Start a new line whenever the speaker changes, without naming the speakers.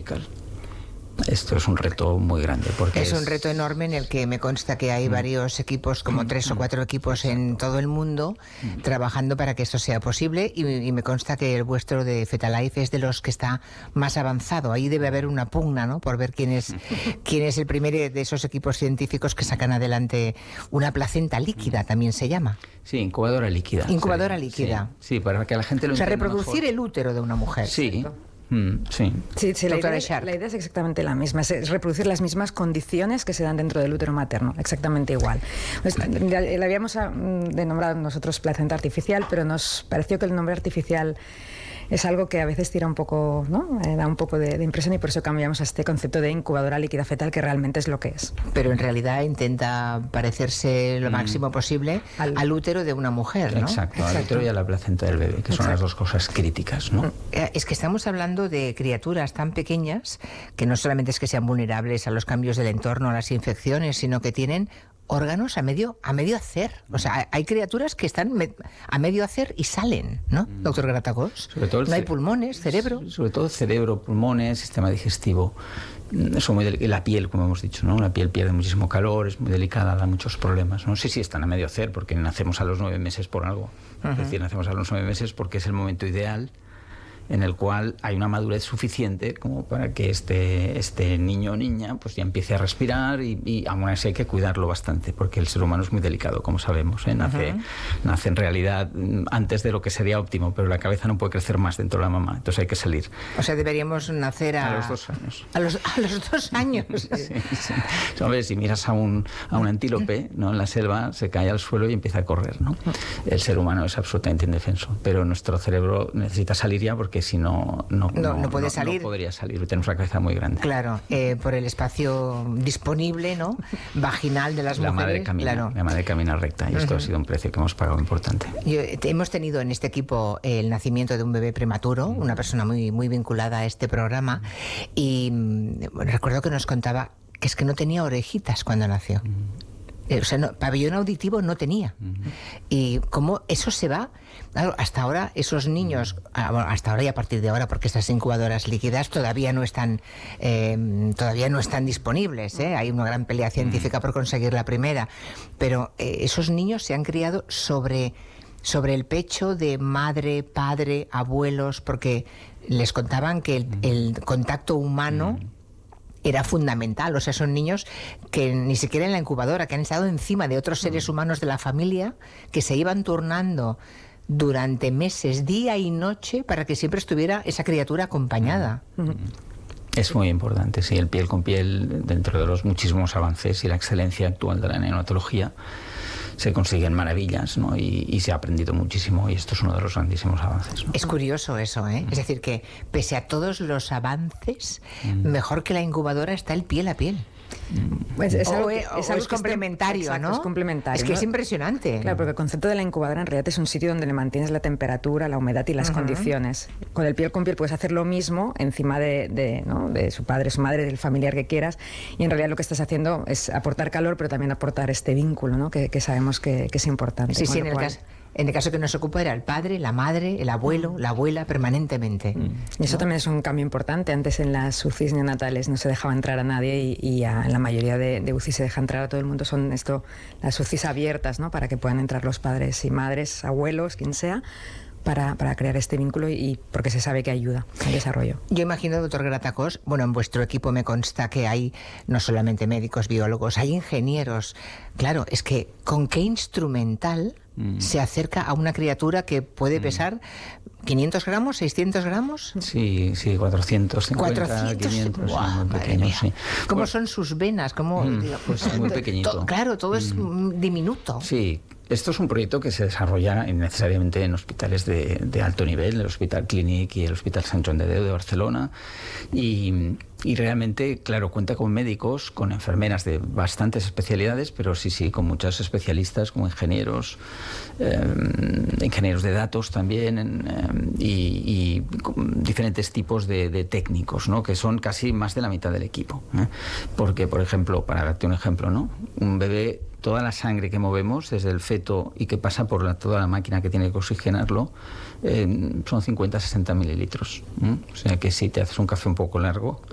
umbilical. Esto es un reto muy grande. Porque
es un reto enorme en el que me consta que hay varios equipos, como 3 o 4 equipos en todo el mundo, trabajando para que esto sea posible, y me consta que el vuestro de Fetalife es de los que está más avanzado. Ahí debe haber una pugna, ¿no?, por ver quién es el primero de esos equipos científicos que sacan adelante una placenta líquida, también se llama.
Sí, incubadora líquida.
Incubadora líquida.
Sí, para que la gente lo entienda
reproducir
mejor.
el útero de una mujer.
Sí.
Sí, la idea es exactamente la misma, es reproducir las mismas condiciones que se dan dentro del útero materno, exactamente igual. Pues, la habíamos denominado nosotros placenta artificial, pero nos pareció que el nombre artificial es algo que a veces tira un poco, ¿no? Da un poco de impresión, y por eso cambiamos a este concepto de incubadora líquida fetal, que realmente es lo que es.
Pero en realidad intenta parecerse lo máximo posible al útero de una mujer, ¿no?
Exacto, al útero y a la placenta del bebé, que son las dos cosas críticas, ¿no?
Es que estamos hablando de criaturas tan pequeñas que no solamente es que sean vulnerables a los cambios del entorno, a las infecciones, sino que tienen órganos a medio hacer. O sea, hay criaturas que están a medio hacer y salen, ¿no, doctor Gratacós? No hay pulmones, cerebro.
Sobre todo cerebro, pulmones, sistema digestivo. Eso y la piel, como hemos dicho, ¿no? La piel pierde muchísimo calor, es muy delicada, da muchos problemas. No sé si están a medio hacer, porque nacemos a los 9 meses por algo. Es decir, nacemos a los 9 meses porque es el momento ideal en el cual hay una madurez suficiente como para que este niño o niña pues ya empiece a respirar, y aún así hay que cuidarlo bastante, porque el ser humano es muy delicado, como sabemos, ¿eh? Nace en realidad antes de lo que sería óptimo, pero la cabeza no puede crecer más dentro de la mamá, entonces hay que salir.
O sea, deberíamos nacer
a los 2 años.
A los 2 años.
Sí. ¿Sabes? Si miras a un antílope, ¿no?, en la selva, se cae al suelo y empieza a correr, ¿no? El ser humano es absolutamente indefenso, pero nuestro cerebro necesita salir ya, porque si no
puede salir.
No podría salir, tenemos la cabeza muy grande.
Claro, por el espacio disponible, ¿no?, vaginal de las mujeres.
La madre camina recta, y esto ha sido un precio que hemos pagado importante.
Hemos tenido en este equipo el nacimiento de un bebé prematuro, una persona muy, muy vinculada a este programa, y recuerdo que nos contaba que es que no tenía orejitas cuando nació. O sea, pabellón auditivo no tenía. Y cómo eso se va. Claro, hasta ahora esos niños, hasta ahora y a partir de ahora, porque estas incubadoras líquidas todavía no están disponibles, ¿eh? Hay una gran pelea científica por conseguir la primera. Pero esos niños se han criado sobre el pecho de madre, padre, abuelos, porque les contaban que el contacto humano era fundamental. O sea, son niños que ni siquiera en la incubadora, que han estado encima de otros seres humanos de la familia, que se iban turnando durante meses, día y noche, para que siempre estuviera esa criatura acompañada.
Es muy importante, sí, el piel con piel, dentro de los muchísimos avances y la excelencia actual de la neonatología, se consiguen maravillas, ¿no? Y se ha aprendido muchísimo, y esto es uno de los grandísimos avances, ¿no?
Es curioso eso, ¿eh? Es decir, que pese a todos los avances, mejor que la incubadora está el piel a piel.
Pues es algo
complementario,
exacto,
¿no?
Es complementario.
Es que es impresionante.
Claro, porque el concepto de la incubadora en realidad es un sitio donde le mantienes la temperatura, la humedad y las condiciones. Con el piel con piel puedes hacer lo mismo encima de su padre, su madre, del familiar que quieras, y en realidad lo que estás haciendo es aportar calor, pero también aportar este vínculo, ¿no?, que sabemos que es importante.
Sí, en el caso que nos ocupa era el padre, la madre, el abuelo, la abuela, permanentemente.
Y eso también es un cambio importante. Antes en las UCIs neonatales no se dejaba entrar a nadie, y en la mayoría de UCIs se deja entrar a todo el mundo. Son las UCIs abiertas, ¿no?, para que puedan entrar los padres y madres, abuelos, quien sea, para crear este vínculo, y porque se sabe que ayuda al desarrollo.
Yo imagino, doctor Gratacós, bueno, en vuestro equipo me consta que hay no solamente médicos, biólogos, hay ingenieros. Claro, es que ¿con qué instrumental se acerca a una criatura que puede pesar 500 gramos, 600 gramos?
Sí, 450, 500,
¡Guau,
muy pequeños, sí.
¿Cómo son sus venas?
Pues muy pequeñito.
Claro, todo es diminuto.
Sí. Esto es un proyecto que se desarrolla necesariamente en hospitales de alto nivel, el Hospital Clínic y el Hospital Sant Joan de Déu de Barcelona, y realmente, claro, cuenta con médicos, con enfermeras de bastantes especialidades, pero sí, con muchos especialistas como ingenieros, ingenieros de datos también, y con diferentes tipos de técnicos, ¿no?, que son casi más de la mitad del equipo, ¿eh? Porque, por ejemplo, para darte un ejemplo, ¿no?, un bebé, toda la sangre que movemos desde el feto y que pasa por toda la máquina que tiene que oxigenarlo, son 50-60 mililitros. O sea que si te haces un café un poco largo,